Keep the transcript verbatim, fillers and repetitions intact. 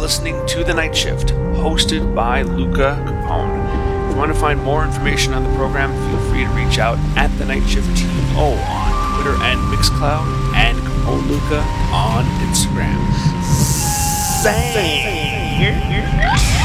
listening to The Night Shift, hosted by Luca Capone. If you want to find more information on the program, feel free to reach out at The Night Shift T O on Twitter and Mixcloud, and Capone Luca on Instagram. Say.